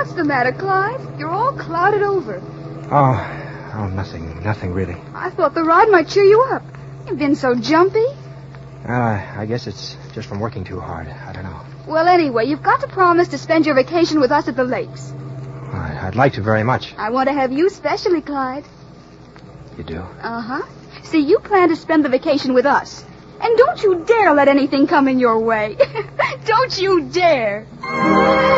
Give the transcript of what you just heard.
What's the matter, Clyde? You're all clouded over. Oh, nothing really. I thought the ride might cheer you up. You've been so jumpy. I guess it's just from working too hard. I don't know. Well, anyway, you've got to promise to spend your vacation with us at the lakes. I'd like to very much. I want to have you specially, Clyde. You do? Uh-huh. See, you plan to spend the vacation with us. And don't you dare let anything come in your way. Don't you dare.